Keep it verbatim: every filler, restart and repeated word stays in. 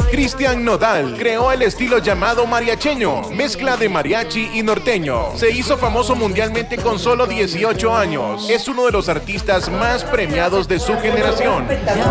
Cristian Nodal creó el estilo llamado mariacheño, mezcla de mariachi y norteño. Se hizo famoso mundialmente con solo dieciocho años. Es uno de los artistas más premiados de su generación.